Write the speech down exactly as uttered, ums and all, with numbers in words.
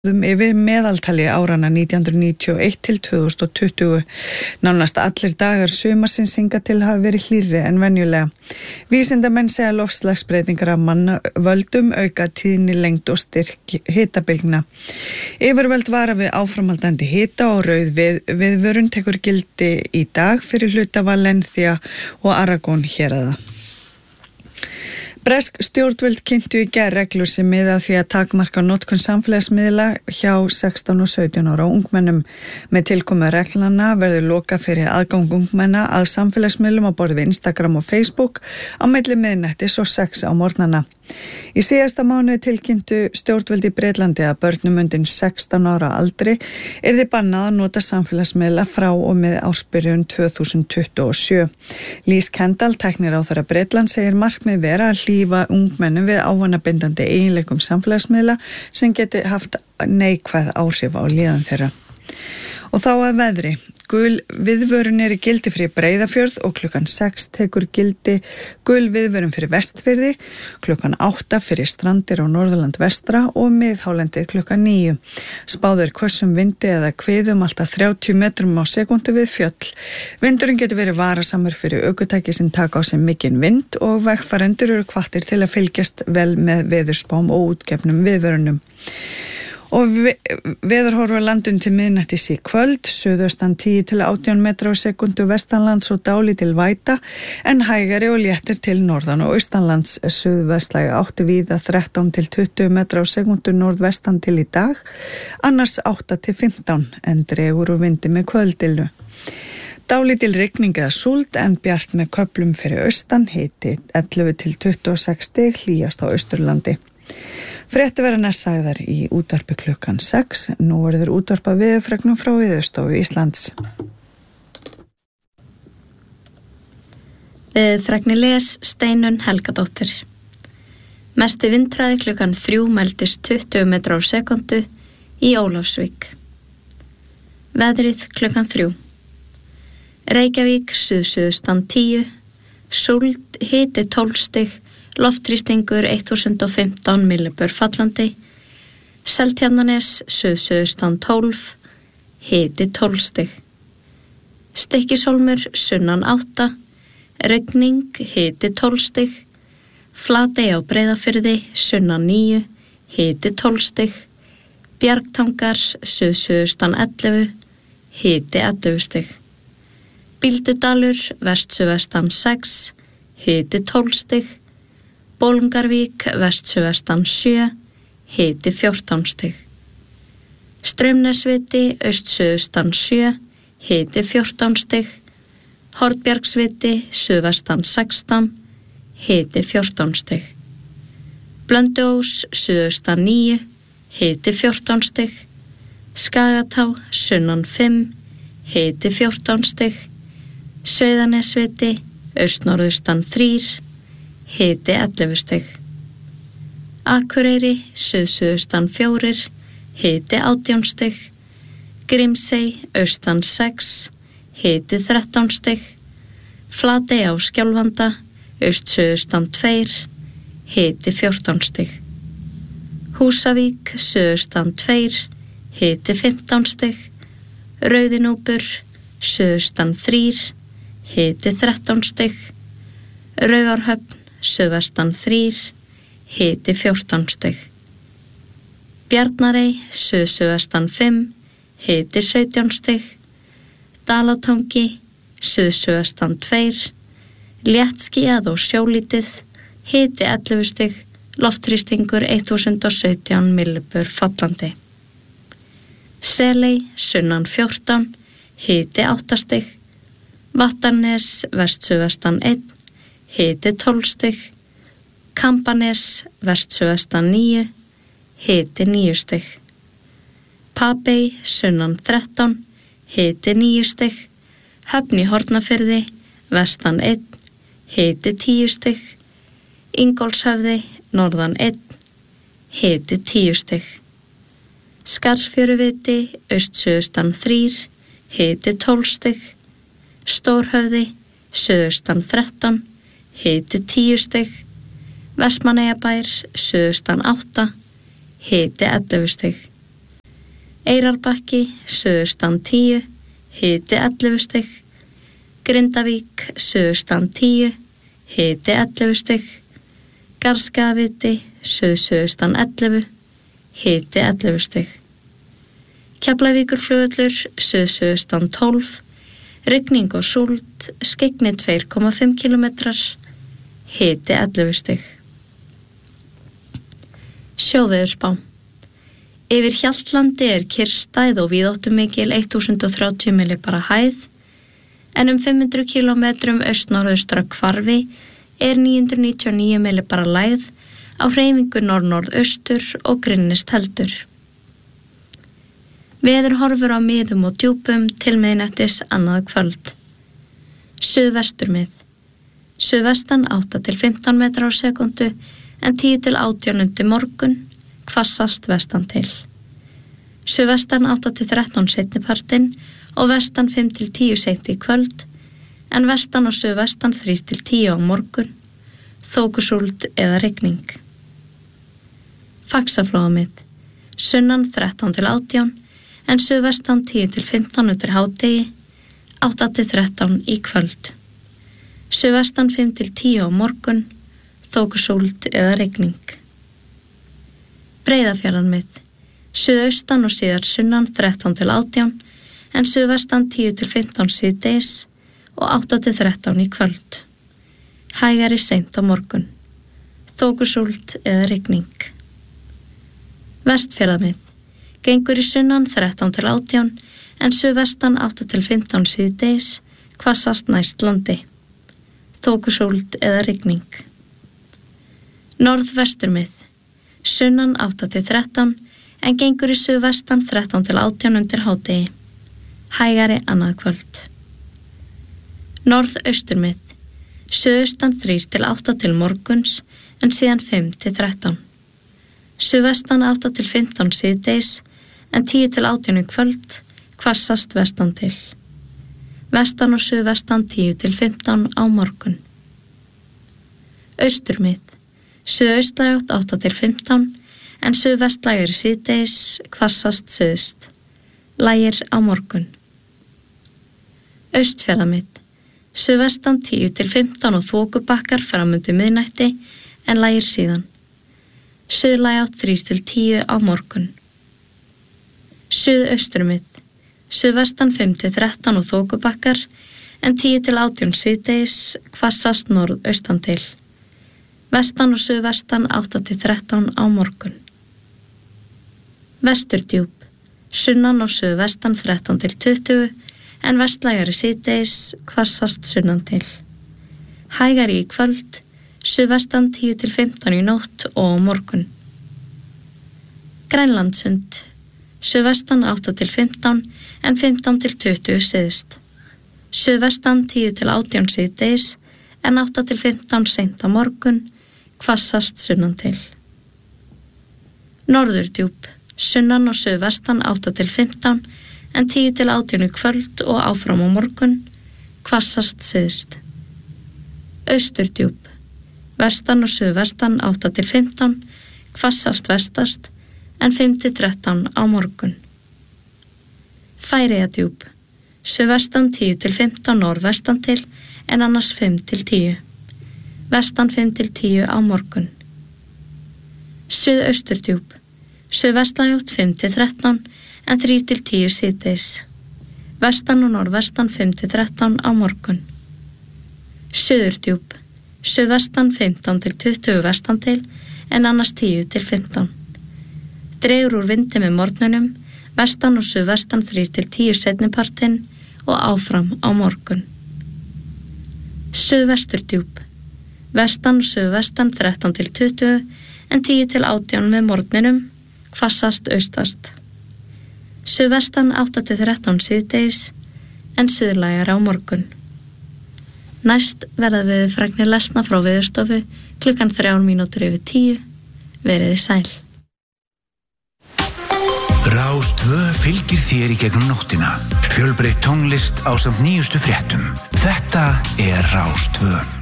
yfir meðaltali árana nítján hundruð níutíu og eitt til tvö þúsund og tuttugu. Nánast allir dagar sumarsins hingað til hafa verið hlýrri en venjulega. Vísindamenn segja loftslagsbreytingar af mannavöldum auka tíðni, lengd og styrk hitabylgna. Yfirvöld vara við áframhaldandi hita og rauð við, viðvörun tekur gildi í dag fyrir hluta Valencia og Aragón héraða. Bresk stjórnvöld kynntu í gær reglur sem miða að því að takmarka notkun samfélagsmiðla hjá sextán og sautján ára ungmennum. Með tilkomu reglana verður lokað fyrir aðgang ungmenna að samfélagsmiðlum á borð við Instagram og Facebook á milli miðnættis og sex á morgnana. Í síðasta mánuði tilkynntu stjórnvöld í Bretlandi að börnum undir sextán ára aldri yrði bannað að nota samfélagsmiðla frá og með ársbyrjun tvö þúsund tuttugu og sjö. Lís Kendall, tækniráðherra Bretlands, segir markmið vera að hlífa ungmennum við ávanabindandi eiginleikum samfélagsmiðla sem geti haft neikvæð áhrif á líðan þeirra. Og þá að veðri. Gul viðvörun er í gildi fyrir Breiðafjörð og klukkan sex tekur gildi gul viðvörun fyrir Vestfirði, klukkan átta fyrir Strandir og Norðurland vestra og miðhálendið klukkan níu. Spáð er hvössum vindi eða hviðum alltaf þrjátíu metrum á sekúndu við fjöll. Vindurinn getur verið varasamur fyrir ökutæki sem taka á sig mikinn vind og vegfarendur eru hvattir til að fylgjast vel með veðurspám og útgefnum viðvörunum. Og veðurhorfur landin til miðnættis í kvöld, suðaustan tíu til átján metra á sekundu vestanlands og dálítil væta, en hægari og léttir til norðan og austanlands, suðvestlæga átta víða þrettán til tuttugu metra á sekundu norðvestan til í dag, annars átta til fimmtán, en dregur úr vindi með kvöldilnu. Dálítil rigning eða súld en bjart með köflum fyrir austan, hiti ellefu til tuttugu og sex stig, hlýjast á Austurlandi. Fréttir verða næst sagðar í útvarpi klukkan sex. Nú verður útvarpa veðurfregnum frá Veðurstofu Íslands. Veðurfregni les Steinunn Helgadóttir. Mesti vindhraði klukkan þrjú mældist tuttugu metra á sekundu í Ólafsvík. Veðrið klukkan þrjú. Reykjavík suðsuðustan tíu, súld hiti tólf stig, loftþrýstingur þúsund og fimmtán millibör fallandi, Seltjarnarnes suðsuðustan tólf, hiti tólf stig. Stykkishólmur sunnan átta, rigning hiti tólf stig, Flatey á Breiðafirði sunnan níu, hiti tólf stig, Bjargtangar suðsuðustan ellefu, hiti ellefu stig. Bíldudalur vestsuðvestan sex, hiti tólf stig, Bolungarvík vestsuðvestan sjö, hiti fjórtán stig. Straumnesviti austsuðustan sjö, hiti fjórtán stig. Hornbjargsviti suðvestan sextán, hiti fjórtán stig. Blönduós suðaustan níu, hiti fjórtán stig. Skagatá sunnan fimm, hiti fjórtán stig. Sauðanesviti austnorðaustan þrír, hiti ellefu stig. Akureyri suðsuðustan fjórir, hiti átján stig. Grímsey austan sex, hiti þrettán stig. Flatey á Skjálfanda austsuðustan tveir, hiti fjórtán stig. Húsavík suðustan tveir, hiti fimmtán stig. Rauðinúpur suðustan þrír, hiti þrettán stig. Raufarhöfn suðvestan þrír, hiti fjórtán stig. Bjarnarey suðsuðvestan fimm, hiti sautján stig. Dalatangi suðsuðvestan tveir, léttskýjað og sjólítið, hiti ellefu stig, loftþrýstingur þúsund og sautján millibör fallandi. Seley sunnan fjórtán, hiti átta stig. Vattarnes vestsuðvestan einn, hiti tólf stig. Kambanes vestsuðvestan níu, hiti níu stig. Papey sunnan þrettán, hiti níu stig. Höfn í Hornafirði vestan einn, hiti tíu stig. Ingólfshöfði norðan einn, hiti tíu stig. Skarðsfjöruviti austsuðustan þrír, hiti tólf stig. Stórhöfði suðaustan þrettán, hiti tíu stig. Vestmannaeyjabær suðaustan átta, hiti ellefu stig. Eyrarbakki, suðaustan tíu, hiti ellefu stig. Grindavík, suðaustan tíu, hiti ellefu stig. Garðskagaviti, suð-suðaustan ellefu, hiti ellefu stig. Keflavíkurflugvöllur, suð-suðaustan tólf, rigning og súld, skyggni tvö komma fimm kílómetrar, hiti ellefu stig. Sjóveðurspá. Yfir Hjaltlandi er kyrrstæð og víðáttumikil þúsund og þrjátíu millibara hæð, en um fimm hundruð kílómetrum austnorðaustra hvarfi er níu hundruð níutíu og níu millibara lægð á hreyfingu norð-norðaustur og grynnist heldur. Veður horfur á miðum og djúpum til miðnættis annað kvöld. Suðvesturmið. Suðvestan átta til fimmtán metrar á sekúndu en tíu til átján undir morgun, hvassast vestan til. Suðvestan átta til þrettán seinnipartinn og vestan fimm til tíu seint í kvöld, en vestan og suðvestan þrjú til tíu á morgun, þokusúld eða rigning. Faxaflóamið. Sunnan þrettán til átján, en suðvestan tíu til fimmtán undir hádegi, átta til þrettán í kvöld. Suðvestan fimm til tíu á morgun, þokusúld eða rigning. Breiðafjarðarmið. Suðaustan og síðar sunnan þrettán til átján, en suðvestan tíu til fimmtán síðdegis og átta til þrettán í kvöld. Hægari seint á morgun. Þokusúld eða rigning. Vestfjarðarmið. Gengur í sunnan þrettán til átján, en suðvestan átta til fimmtán síðdegis, hvassast næst landi. Þokusúld eða rigning. Norðvesturmið. Sunnan átta til þrettán, en gengur í suðvestan þrettán til átján undir hádegi. Hægari annað kvöld. Norðausturmið. Suðaustan þrjú til átta til morguns, en síðan fimm til þrettán. Suðvestan átta til fimmtán síðdegis, en tíu til átján í kvöld, hvassast vestan til. Vestan og suðvestan tíu til fimmtán á morgun. Austurmið. Suðaustlægt átta til fimmtán, en suðvestlægir síðdegis, hvassast syðst. Lægir á morgun. Austfjarðarmið. Suðvestan tíu til fimmtán og þokubakkar framundi miðnætti, en lægir síðan. Suðlægt þrjú til tíu á morgun. Suðausturmið. Suðvestan fimm til þrettán og þokubakkar, en tíu til átján síðdegis, hvassast norðaustan til. Vestan og suðvestan átta til þrettán á morgun. Vesturdjúp. Sunnan og suðvestan þrettán til tuttugu, en vestlægari síðdegis, hvassast sunnan til. Hægari í kvöld, suðvestan tíu til fimmtán í nótt og á morgun. Grænlandssund. Suðvestan átta til fimmtán, en fimmtán til tuttugu syðst. Suðvestan tíu til átján síðdegis, en átta til fimmtán seint á morgun, hvassast sunnan til. Norðurdjúp. Sunnan og suðvestan átta til fimmtán, en tíu til átján í kvöld og áfram á morgun, hvassast syðst. Austurdjúp. Vestan og suðvestan átta til fimmtán, hvassast vestast, en fimm til þrettán á morgun. Færeyjadjúp. Suðvestan tíu til fimmtán norðvestan til, en annars fimm til tíu. Vestan fimm til tíu á morgun. Suðausturdjúp. Suðvestlægt fimm til þrettán, en þrjú til tíu síðdegis. Vestan og norðvestan fimm til þrettán á morgun. Suðurdjúp. Suðvestan fimmtán til tuttugu vestan til, en annars tíu til fimmtán. Dregur úr vindi með morgnunum, vestan og suðvestan þrjú til tíu seinnipartinn og áfram á morgun. Suðvesturdjúp. Vestan og suðvestan þrettán til tuttugu, en tíu til átján með morgninum, hvassast austast. Suðvestan átta til þrettán síðdegis, en suðlægar á morgun. Næst verða veðurfregnir lesna frá Veðurstofu klukkan þrjár mínútur yfir tíu. Veriði sæl. Rás tvö fylgir þér í gegnum nóttina. Fjölbreytt tónlist ásamt nýjustu fréttum. Þetta er Rás tvö.